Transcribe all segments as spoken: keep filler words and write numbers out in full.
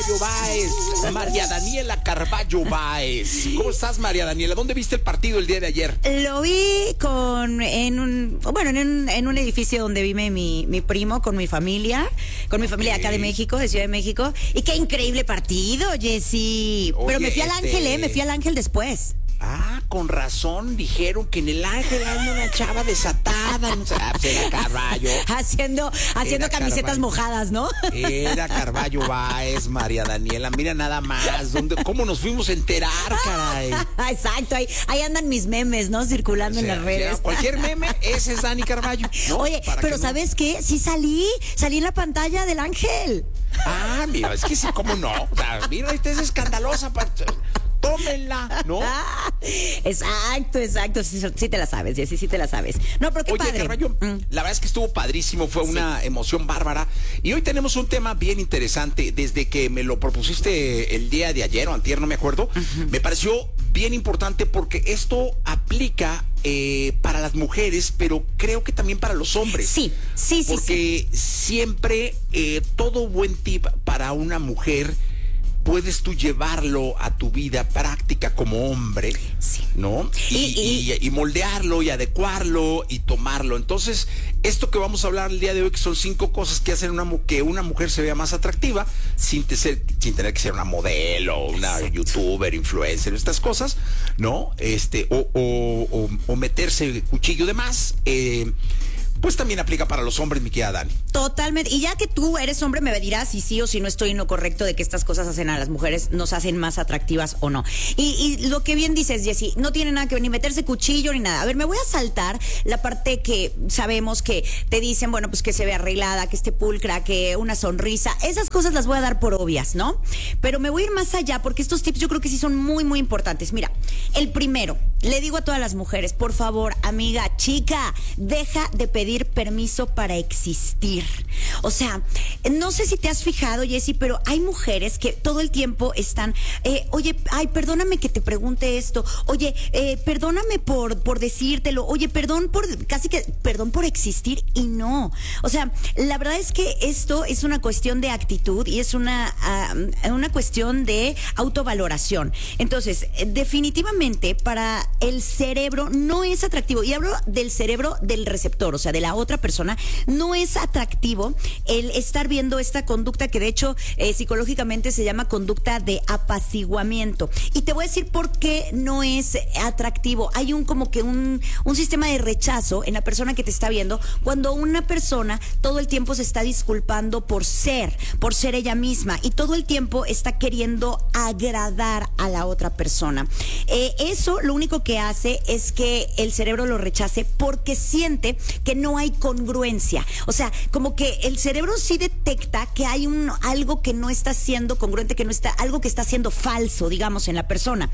Carballo Báez. María Daniela Carballo Báez. ¿Cómo estás, María Daniela? ¿Dónde viste el partido el día de ayer? Lo vi con en un bueno en un, en un edificio donde vive mi, mi primo con mi familia, con mi familia Okay. acá de México, de Ciudad de México. Y qué increíble partido, Jessy. Pero Oye, me fui al este- Ángel, ¿eh? Me fui al Ángel después. Ah, con razón, dijeron que en el Ángel hay una chava desatada. No sé, ah, pues era Carballo. Haciendo, haciendo Era camisetas Carballo. mojadas, ¿no? Era Carballo Báez, María Daniela. Mira nada más. ¿Dónde, ¿Cómo nos fuimos a enterar, caray? Exacto, ahí, ahí andan mis memes, ¿no? Circulando O sea, en las redes. o sea, cualquier meme, ese es Dani Carballo, ¿no? Oye, Para pero que no- ¿sabes qué? Sí salí, salí en la pantalla del Ángel. Ah, mira, es que sí, ¿cómo no? O sea, mira, esta es escandalosa. pa- Tómenla, ¿no? Ah, exacto, exacto. Sí, sí te la sabes, Jessy, sí te la sabes. No, pero qué Oye, padre. Carballo, Mm. la verdad es que estuvo padrísimo, fue una emoción bárbara. Y hoy tenemos un tema bien interesante. Desde que me lo propusiste el día de ayer o antier, no me acuerdo, me pareció bien importante porque esto aplica eh, para las mujeres, pero creo que también para los hombres. Sí, sí, sí, sí. Porque siempre eh, todo buen tip para una mujer puedes tú llevarlo a tu vida práctica como hombre, Sí. ¿no? Y, Y- y- y- y moldearlo y adecuarlo y tomarlo. Entonces, esto que vamos a hablar el día de hoy, que son cinco cosas que hacen una, mu- que una mujer se vea más atractiva, sin, te ser- sin tener que ser una modelo, una Exacto. youtuber, influencer, estas cosas, ¿no? Este, o, o- o- o meterse cuchillo de más, eh, pues también aplica para los hombres, mi querida Dani. Totalmente. Y ya que tú eres hombre, me dirás si sí o si no estoy en lo correcto de que estas cosas hacen a las mujeres, nos hacen más atractivas o no. Y, y lo que bien dices, Jessy, no tiene nada que ver ni meterse cuchillo ni nada. A ver, me voy a saltar la parte que sabemos que te dicen, bueno, pues que se ve arreglada, que esté pulcra, que una sonrisa. Esas cosas las voy a dar por obvias, ¿no? Pero me voy a ir más allá porque estos tips yo creo que sí son muy, muy importantes. Mira, el primero, le digo a todas las mujeres, por favor, amiga, chica, deja de pedir permiso para existir. O sea, no sé si te has fijado, Jessy, pero hay mujeres que todo el tiempo están, eh, oye, ay, perdóname que te pregunte esto, oye, eh, perdóname por, por decírtelo, oye, perdón por, casi que, perdón por existir, y no. O sea, la verdad es que esto es una cuestión de actitud y es una, uh, una cuestión de autovaloración. Entonces, definitivamente para el cerebro no es atractivo, y hablo del cerebro del receptor, o sea, de la otra persona, no es atractivo el estar viendo esta conducta que de hecho eh, psicológicamente se llama conducta de apaciguamiento. Y te voy a decir por qué no es atractivo. Hay un como que un, un sistema de rechazo en la persona que te está viendo cuando una persona todo el tiempo se está disculpando por ser, por ser ella misma, y todo el tiempo está queriendo agradar a la otra persona. Eh, eso lo único que hace es que el cerebro lo rechace porque siente que no hay congruencia. O sea, como que el cerebro sí detecta que hay un algo que no está siendo congruente, que no está, algo que está siendo falso, digamos, en la persona.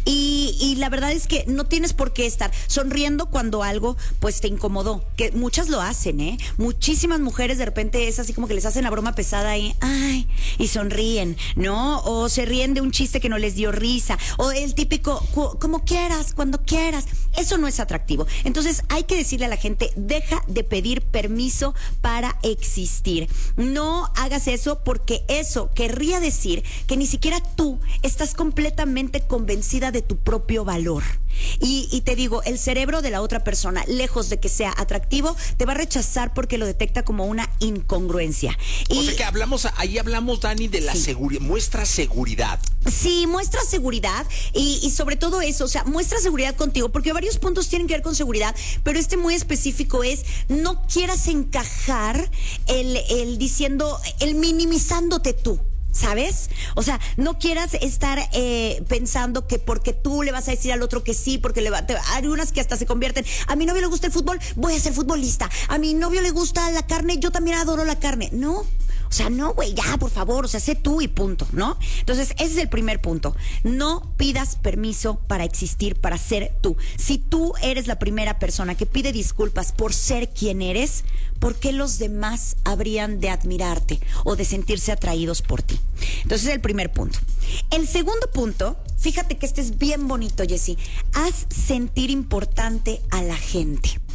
Y, y la verdad es que no tienes por qué estar sonriendo cuando algo pues te incomodó, que muchas lo hacen, ¿eh? Muchísimas mujeres de repente es así como que les hacen la broma pesada y ay, y sonríen, ¿no? O se ríen de un chiste que no les dio risa, o el típico como quieras, cuando quieras. Eso no es atractivo. Entonces hay que decirle a la gente, deja de pedir permiso para existir. No hagas eso porque eso querría decir que ni siquiera tú estás completamente convencida de tu propio valor. Y, y te digo, el cerebro de la otra persona, lejos de que sea atractivo, te va a rechazar porque lo detecta como una incongruencia. Y, O sea que hablamos, ahí hablamos, Dani, de la Sí. seguridad, muestra seguridad. Sí, muestra seguridad y, y sobre todo eso, o sea, muestra seguridad contigo, porque varios puntos tienen que ver con seguridad, pero este muy específico es, no quieras encajar el, el diciendo, el minimizándote tú. ¿Sabes? O sea, no quieras estar eh, pensando que porque tú le vas a decir al otro que sí, porque le va, te, hay unas que hasta se convierten, a mi novio le gusta el fútbol, voy a ser futbolista, a mi novio le gusta la carne, yo también adoro la carne. No, o sea, no, güey, ya, por favor, o sea, sé tú y punto, ¿no? Entonces, ese es el primer punto. No pidas permiso para existir, para ser tú. Si tú eres la primera persona que pide disculpas por ser quien eres, ¿por qué los demás habrían de admirarte o de sentirse atraídos por ti? Entonces, el primer punto. El segundo punto, fíjate que este es bien bonito, Jessy. Haz sentir importante a la gente.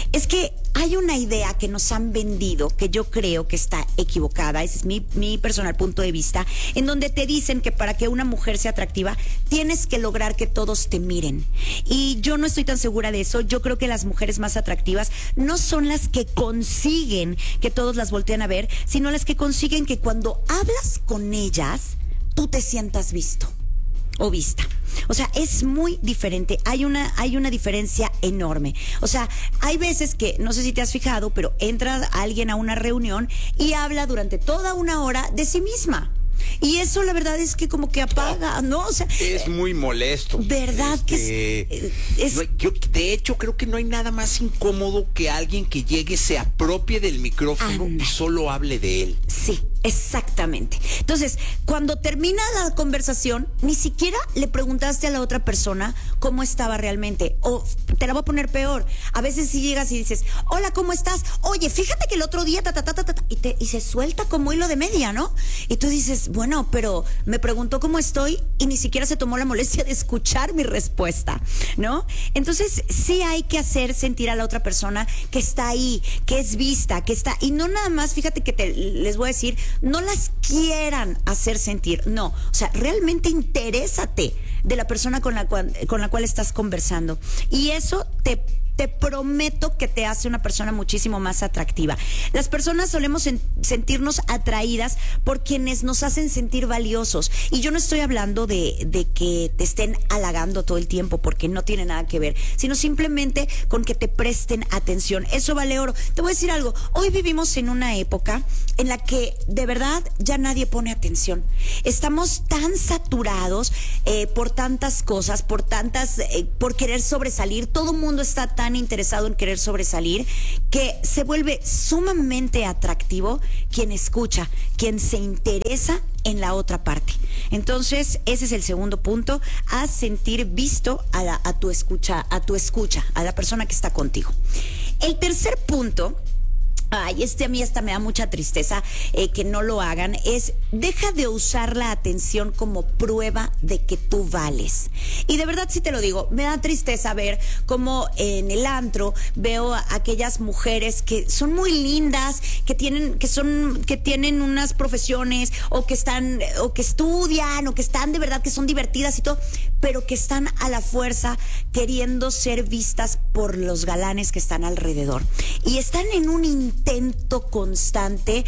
Es que hay una idea que nos han vendido que yo creo que está equivocada, ese es mi, mi personal punto de vista, en donde te dicen que para que una mujer sea atractiva tienes que lograr que todos te miren. Y yo no estoy tan segura de eso. Yo creo que las mujeres más atractivas no son las que consiguen que todos las volteen a ver, sino las que consiguen que cuando hablas con ellas, tú te sientas visto o vista. O sea, es muy diferente. Hay una, hay una diferencia enorme. O sea, hay veces que, no sé si te has fijado, pero entra alguien a una reunión y habla durante toda una hora de sí misma. Y eso la verdad es que como que apaga, ¿no? O sea, es muy molesto. ¿Verdad este, que es, es... No hay, yo, de hecho, creo que no hay nada más incómodo que alguien que llegue, se apropie del micrófono Anda. y solo hable de él. Sí, exactamente. Entonces, cuando termina la conversación, ni siquiera le preguntaste a la otra persona cómo estaba realmente. O te la voy a poner peor. A veces si llegas y dices, hola, ¿cómo estás? Oye, fíjate que el otro día, ta, ta, ta, ta, ta, y, te, y se suelta como hilo de media, ¿no? Y tú dices, bueno, pero me preguntó cómo estoy y ni siquiera se tomó la molestia de escuchar mi respuesta, ¿no? Entonces, sí hay que hacer sentir a la otra persona que está ahí, que es vista, que está... Y no nada más, fíjate que te, les voy a decir, no las quieran hacer sentir, no. O sea, realmente interésate de la persona con la cual, con la cual estás conversando. Y eso te... te prometo que te hace una persona muchísimo más atractiva. Las personas solemos en, sentirnos atraídas por quienes nos hacen sentir valiosos. Y yo no estoy hablando de, de que te estén halagando todo el tiempo, porque no tiene nada que ver, sino simplemente con que te presten atención. Eso vale oro. Te voy a decir algo. Hoy vivimos en una época en la que de verdad ya nadie pone atención. Estamos tan saturados eh, por tantas cosas, por tantas, eh, por querer sobresalir. Todo el mundo está tan interesado en querer sobresalir, que se vuelve sumamente atractivo quien escucha, quien se interesa en la otra parte. Entonces, ese es el segundo punto, haz sentir visto a, la, a tu escucha, a tu escucha, a la persona que está contigo. El tercer punto, ay, este a mí hasta me da mucha tristeza eh, que no lo hagan, es deja de usar la atención como prueba de que tú vales. Y de verdad sí te lo digo, me da tristeza ver cómo en el antro veo a aquellas mujeres que son muy lindas, que tienen, que son, que tienen unas profesiones, o que están, o que estudian, o que están de verdad, que son divertidas y todo, pero que están a la fuerza queriendo ser vistas por los galanes que están alrededor. Y están en un intento constante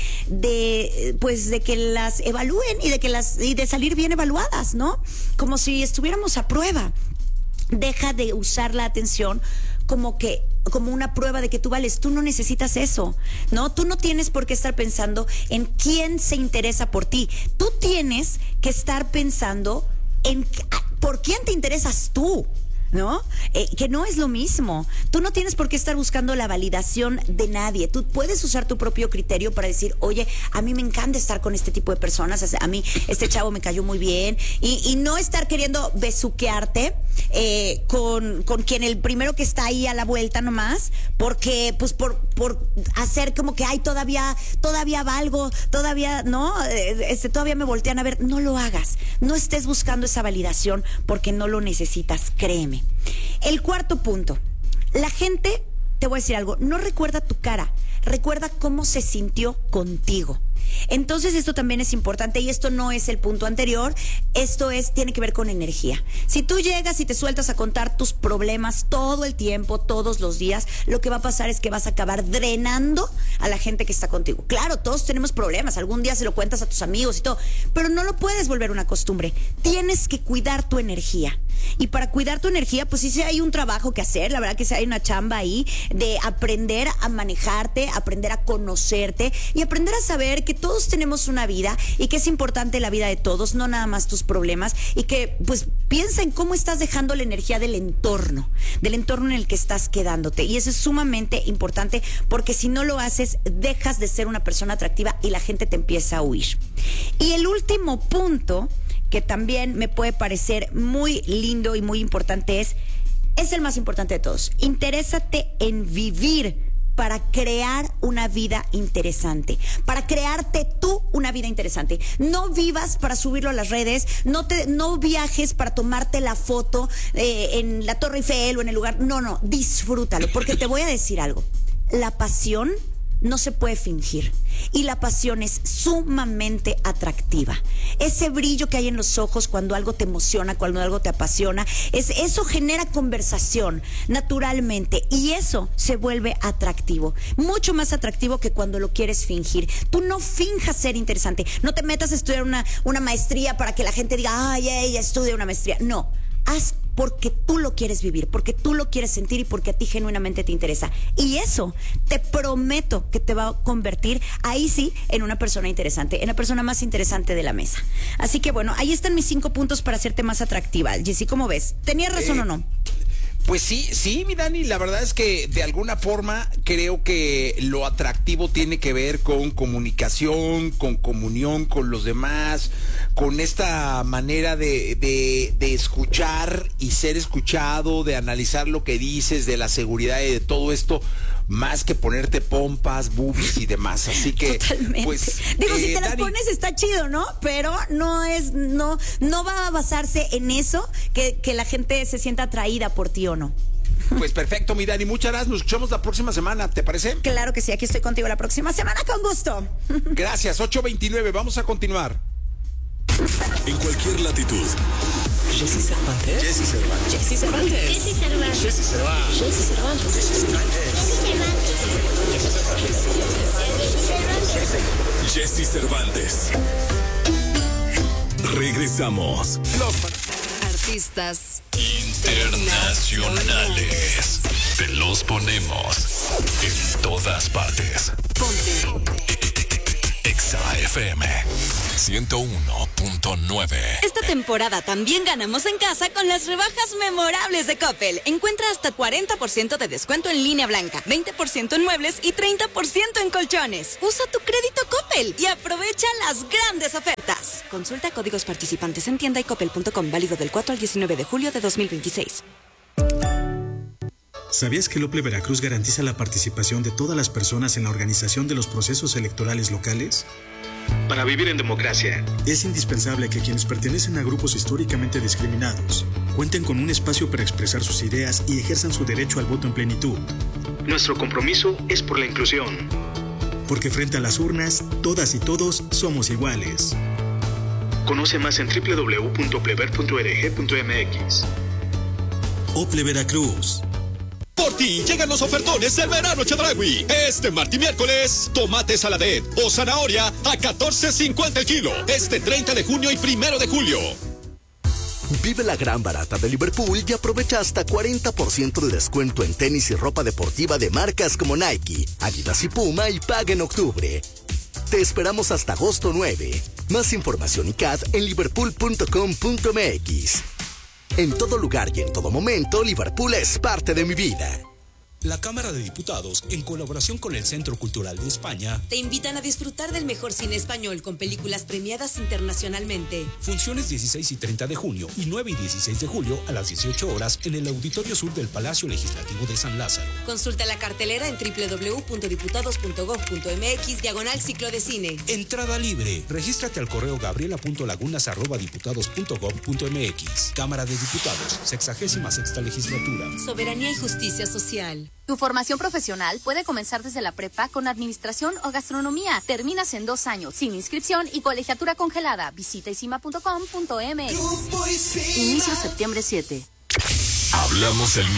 de, pues, de que las evalúen y de que las, y de salir bien evaluadas, ¿no? Como si estuviéramos a prueba. Deja de usar la atención como que, como una prueba de que tú vales. Tú no necesitas eso, ¿no? Tú no tienes por qué estar pensando en quién se interesa por ti. Tú tienes que estar pensando en por quién te interesas tú, ¿no? Eh, que no es lo mismo. Tú no tienes por qué estar buscando la validación de nadie. Tú puedes usar tu propio criterio para decir, oye, a mí me encanta estar con este tipo de personas, a mí este chavo me cayó muy bien, y, y no estar queriendo besuquearte eh, con, con quien el primero que está ahí a la vuelta nomás, porque pues por, por hacer como que, ay, todavía, todavía valgo, todavía, ¿no? Este, todavía me voltean a ver. No lo hagas. No estés buscando esa validación porque no lo necesitas, créeme. El cuarto punto, la gente, te voy a decir algo, no recuerda tu cara, recuerda cómo se sintió contigo. Entonces esto también es importante, y esto no es el punto anterior, esto es, tiene que ver con energía. Si tú llegas y te sueltas a contar tus problemas todo el tiempo, todos los días, lo que va a pasar es que vas a acabar drenando a la gente que está contigo. Claro, todos tenemos problemas, algún día se lo cuentas a tus amigos y todo, pero no lo puedes volver una costumbre. Tienes que cuidar tu energía. Y para cuidar tu energía, pues sí, sí hay un trabajo que hacer, la verdad que sí hay una chamba ahí de aprender a manejarte, aprender a conocerte y aprender a saber que todos tenemos una vida y que es importante la vida de todos, no nada más tus problemas, y que pues piensa en cómo estás dejando la energía del entorno, del entorno en el que estás quedándote, y eso es sumamente importante, porque si no lo haces, dejas de ser una persona atractiva y la gente te empieza a huir. Y el último punto, que también me puede parecer muy lindo y muy importante, es, es el más importante de todos. Interésate en vivir para crear una vida interesante, para crearte tú una vida interesante. No vivas para subirlo a las redes, no te, no viajes para tomarte la foto eh, en la Torre Eiffel o en el lugar. No, no, disfrútalo, porque te voy a decir algo. La pasión no se puede fingir y la pasión es sumamente atractiva. Ese brillo que hay en los ojos cuando algo te emociona, cuando algo te apasiona, es, eso genera conversación naturalmente y eso se vuelve atractivo, mucho más atractivo que cuando lo quieres fingir. Tú no finjas ser interesante, no te metas a estudiar una, una maestría para que la gente diga, ay, ella estudia una maestría. No, haz porque tú lo quieres vivir, porque tú lo quieres sentir y porque a ti genuinamente te interesa. Y eso te prometo que te va a convertir, ahí sí, en una persona interesante, en la persona más interesante de la mesa. Así que bueno, ahí están mis cinco puntos para hacerte más atractiva. Jessy, ¿cómo ves? ¿Tenías razón eh... o no? Pues sí, sí, mi Dani, la verdad es que de alguna forma creo que lo atractivo tiene que ver con comunicación, con comunión con los demás, con esta manera de, de, de escuchar y ser escuchado, de analizar lo que dices, de la seguridad y de todo esto, más que ponerte pompas, boobies y demás. Así que, totalmente. Pues, digo, eh, si te las Dani... pones está chido, ¿no? Pero no es, no, no va a basarse en eso que, que la gente se sienta atraída por ti o no. Pues perfecto, mi Dani, muchas gracias. Nos escuchamos la próxima semana, ¿te parece? Claro que sí, aquí estoy contigo la próxima semana, con gusto. Gracias, ocho veintinueve, vamos a continuar. En cualquier latitud. Jessy Cervantes. Jessy Cervantes. Jessy Cervantes. Jessy Cervantes. Jessy Cervantes. Jessy Cervantes. Jessy Cervantes. Regresamos. Los artistas internacionales. Te los ponemos en todas partes. Ponte. Exa F M ciento uno punto nueve. Esta temporada también ganamos en casa con las rebajas memorables de Coppel. Encuentra hasta cuarenta por ciento de descuento en línea blanca, veinte por ciento en muebles y treinta por ciento en colchones. Usa tu crédito Coppel y aprovecha las grandes ofertas. Consulta códigos participantes en tienda y coppel punto com, válido del cuatro al diecinueve de julio de dos mil veintiséis. ¿Sabías que el Ople Veracruz garantiza la participación de todas las personas en la organización de los procesos electorales locales? Para vivir en democracia, es indispensable que quienes pertenecen a grupos históricamente discriminados cuenten con un espacio para expresar sus ideas y ejerzan su derecho al voto en plenitud. Nuestro compromiso es por la inclusión. Porque frente a las urnas, todas y todos somos iguales. Conoce más en doble u doble u doble u punto oplever punto org punto m x. Ople Veracruz. Por ti llegan los ofertones del verano Chedraui. Este martes y miércoles, tomate saladet o zanahoria a catorce cincuenta el kilo. Este treinta de junio y primero de julio. Vive la gran barata de Liverpool y aprovecha hasta cuarenta por ciento de descuento en tenis y ropa deportiva de marcas como Nike, Adidas y Puma y paga en octubre. Te esperamos hasta agosto nueve. Más información y C A D en liverpool punto com punto m x. En todo lugar y en todo momento, Liverpool es parte de mi vida. La Cámara de Diputados, en colaboración con el Centro Cultural de España, te invitan a disfrutar del mejor cine español con películas premiadas internacionalmente. Funciones dieciséis y treinta de junio y nueve y dieciséis de julio a las dieciocho horas en el Auditorio Sur del Palacio Legislativo de San Lázaro. Consulta la cartelera en doble u doble u doble u punto diputados punto gob punto m x diagonal ciclo de cine. Entrada libre. Regístrate al correo gabriela punto lagunas arroba diputados punto gob punto m x. Cámara de Diputados, sexagésima sexta legislatura. Soberanía y justicia social. Tu formación profesional puede comenzar desde la prepa con administración o gastronomía. Terminas en dos años, sin inscripción y colegiatura congelada. Visita isima punto com punto m x. Inicio septiembre siete. Hablamos el